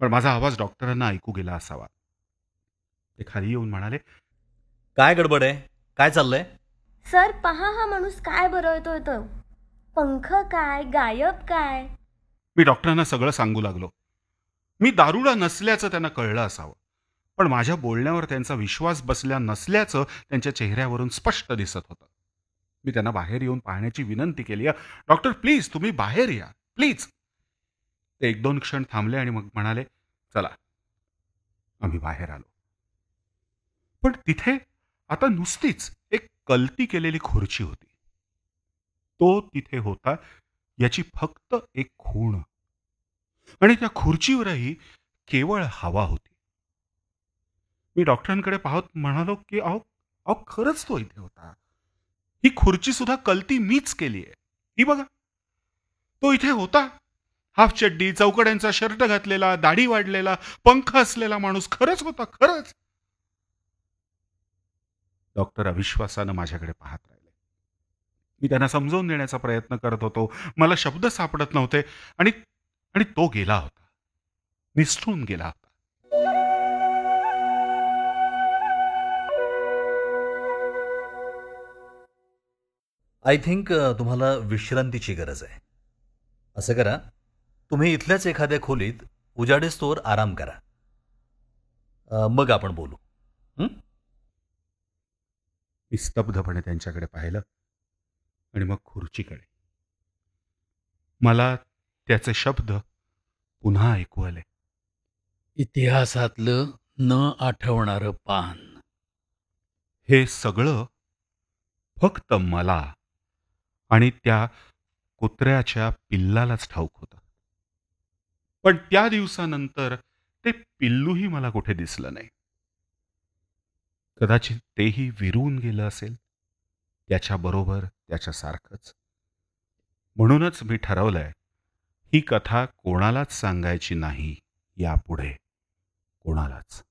पण माझा आवाज डॉक्टरांना ऐकू गेला असावा. ते खाली येऊन म्हणाले, काय गडबड आहे? काय चाललंय? सर पहा हा माणूस काय बरळतोय तो. पंख काय गायब काय. मी डॉक्टरांना सगळं सांगू लागलो. मी दारुडा नसल्याचं त्यांना कळलं असावं, पण माझ्या बोलण्यावर त्यांचा विश्वास बसल्या नसल्याचं त्यांच्या चेहऱ्यावरून स्पष्ट दिसत होतं. मी त्यांना बाहेर येऊन पाहण्याची विनंती केली. डॉक्टर प्लीज तुम्ही बाहेर या प्लीज. ते एक दोन क्षण थांबले आणि मग म्हणाले, चला. आम्ही बाहेर आलो. पण तिथे आता नुसतीच एक कलती केलेली खुर्ची होती. तो तिथे होता याची फक्त एक खूण, आणि त्या खुर्चीवरही केवळ हवा होती. मी डॉक्टरांकडे पाहत म्हणालो की अहो अहो खरंच तो इथे होता. ही खुर्ची सुद्धा कलती मीच केली आहे. ही बघा, तो इथे होता. हाफ चड्डी, चौकड्यांचा शर्ट घातलेला, दाढी वाढलेला, पंख असलेला माणूस खरंच होता, खरंच. डॉक्टर अविश्वासानं माझ्याकडे पाहत राहिले. मी त्यांना समजावून देण्याचा प्रयत्न करत होतो. मला शब्द सापडत नव्हते. आणि आणि तो गेला होता. निसटून गेला होता. आय थिंक तुम्हाला विश्रांतीची गरज आहे. असं करा, तुम्ही इथल्याच एखाद्या खोलीत उजाडेस्तोवर आराम करा. मग आपण बोलू. हं? मी स्तब्धपणे त्यांच्याकडे पाहिलं आणि मग खुर्चीकडे. मला त्याचे शब्द पुन्हा ऐकू आले. इतिहासातलं न आठवणारं पान. हे सगळं फक्त मला आणि त्या कुत्र्याच्या पिल्लालाच ठाऊक होतं. पण त्या दिवसानंतर ते पिल्लूही मला कुठे दिसलं नाही. कदाचित तेही विरून गेलं असेल, त्याच्याबरोबर त्याच्यासारखंच. म्हणूनच मी ठरवलंय, ही कथा कोणालाच सांगायची नाही यापुढे. कोणालाच.